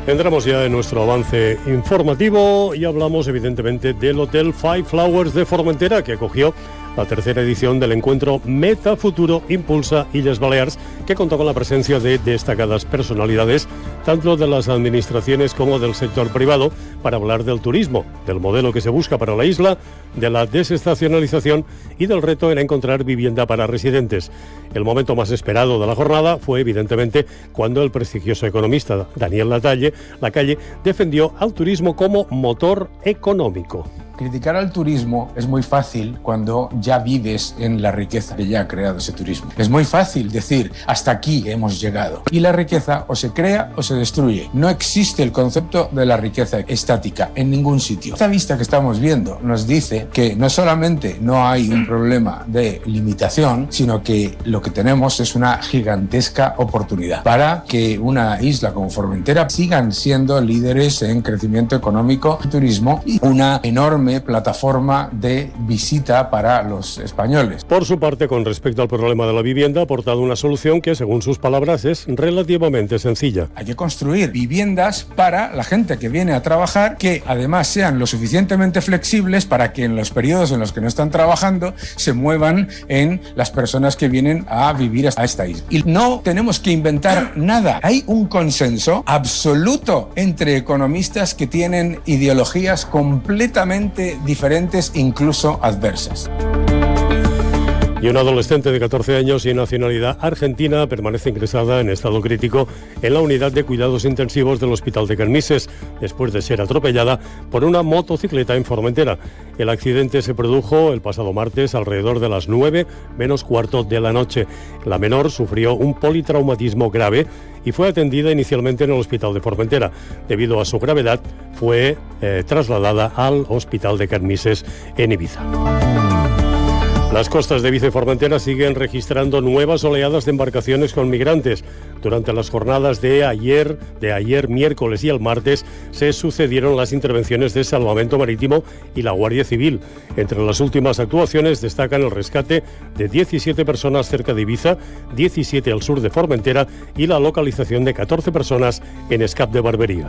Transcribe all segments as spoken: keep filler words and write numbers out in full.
Entramos ya en nuestro avance informativo y hablamos evidentemente del Hotel Five Flowers de Formentera, que acogió la tercera edición del encuentro Meta Futuro Impulsa Illes Balears, que contó con la presencia de destacadas personalidades, tanto de las administraciones como del sector privado, para hablar del turismo, del modelo que se busca para la isla, de la desestacionalización y del reto en encontrar vivienda para residentes. El momento más esperado de la jornada fue, evidentemente, cuando el prestigioso economista Daniel Latalle, Lacalle defendió al turismo como motor económico. Criticar al turismo es muy fácil cuando ya vives en la riqueza que ya ha creado ese turismo. Es muy fácil decir, hasta aquí hemos llegado. Y la riqueza o se crea o se destruye. No existe el concepto de la riqueza estática en ningún sitio. Esta vista que estamos viendo nos dice que no solamente no hay un problema de limitación, sino que lo que tenemos es una gigantesca oportunidad para que una isla como Formentera sigan siendo líderes en crecimiento económico y turismo y una enorme plataforma de visita para los españoles. Por su parte, con respecto al problema de la vivienda, ha aportado una solución que, según sus palabras, es relativamente sencilla. Hay que construir viviendas para la gente que viene a trabajar, que además sean lo suficientemente flexibles para que en los periodos en los que no están trabajando se muevan en las personas que vienen a vivir a esta isla. Y no tenemos que inventar nada. Hay un consenso absoluto entre economistas que tienen ideologías completamente diferentes, incluso adversas. Y una adolescente de catorce años y nacionalidad argentina permanece ingresada en estado crítico en la unidad de cuidados intensivos del Hospital de Carnises, después de ser atropellada por una motocicleta en Formentera. El accidente se produjo el pasado martes alrededor de las nueve menos cuarto de la noche. La menor sufrió un politraumatismo grave y fue atendida inicialmente en el Hospital de Formentera. Debido a su gravedad, fue eh, trasladada al Hospital de Carnises en Ibiza. Las costas de Ibiza y Formentera siguen registrando nuevas oleadas de embarcaciones con migrantes. Durante las jornadas de ayer, de ayer miércoles y el martes, se sucedieron las intervenciones de Salvamento Marítimo y la Guardia Civil. Entre las últimas actuaciones destacan el rescate de diecisiete personas cerca de Ibiza, diecisiete al sur de Formentera y la localización de catorce personas en Escap de Barbería.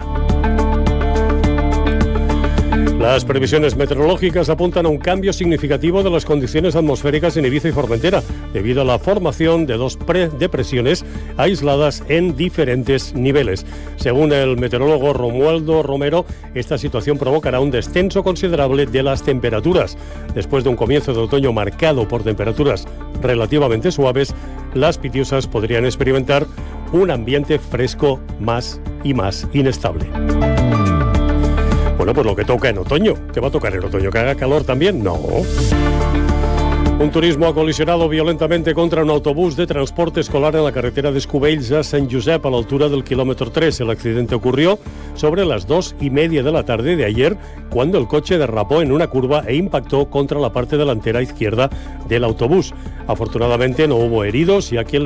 Las previsiones meteorológicas apuntan a un cambio significativo de las condiciones atmosféricas en Ibiza y Formentera, debido a la formación de dos depresiones aisladas en diferentes niveles. Según el meteorólogo Romualdo Romero, esta situación provocará un descenso considerable de las temperaturas. Después de un comienzo de otoño marcado por temperaturas relativamente suaves, las Pitiusas podrían experimentar un ambiente fresco más y más inestable. Bueno, pues lo que toca en otoño. ¿Qué va a tocar en otoño? ¿Que haga calor también? No. Un turismo ha colisionado violentamente contra un autobús de transporte escolar en la carretera de Escubells a Sant Josep, a la altura del kilómetro tres. El accidente ocurrió sobre las dos y media de la tarde de ayer, cuando el coche derrapó en una curva e impactó contra la parte delantera izquierda del autobús. Afortunadamente no hubo heridos, ya que el